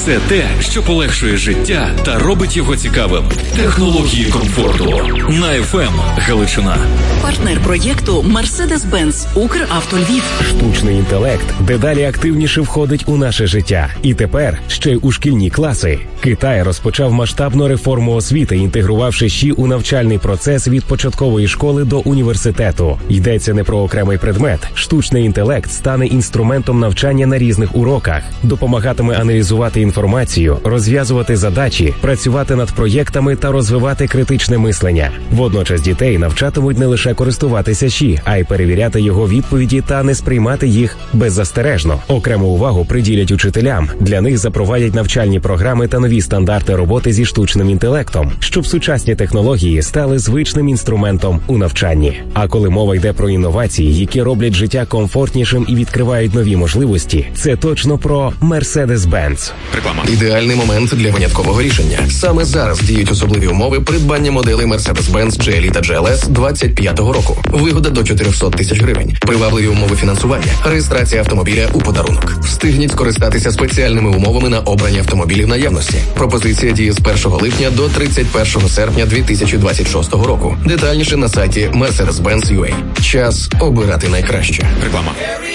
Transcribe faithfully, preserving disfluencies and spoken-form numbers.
Все те, що полегшує життя та робить його цікавим. Технології комфорту. На еф ем Галичина. Партнер проєкту Mercedes-Benz Укравто Львів. Штучний інтелект дедалі активніше входить у наше життя. І тепер ще й у шкільні класи. Китай розпочав масштабну реформу освіти, інтегрувавши ЩІ у навчальний процес від початкової школи до університету. Йдеться не про окремий предмет. Штучний інтелект стане інструментом навчання на різних уроках, допомагатиме аналізувати інформацію, розв'язувати задачі, працювати над проєктами та розвивати критичне мислення. Водночас дітей навчатимуть не лише користуватися ЩІ, а й перевіряти його відповіді та не сприймати їх беззастережно. Окрему увагу приділять учителям. Для них запровадять навчальні програми та нові стандарти роботи зі штучним інтелектом, щоб сучасні технології стали звичним інструментом у навчанні. А коли мова йде про інновації, які роблять життя комфортнішим і відкривають нові можливості, це точно про Mercedes-Benz. Реклама. Ідеальний момент для виняткового рішення. Саме зараз діють особливі умови придбання моделей Mercedes-Benz джі ел і та джі ел ес двадцять п'ятого року. Вигода до чотириста тисяч гривень. Привабливі умови фінансування. Реєстрація автомобіля у подарунок. Встигніть скористатися спеціальними умовами на обрані автомобілі в наявності. Пропозиція діє з першого липня до тридцять першого серпня дві тисячі двадцять шостого року. Детальніше на сайті Mercedes-Benz крапка ю а. Час обирати найкраще. Реклама.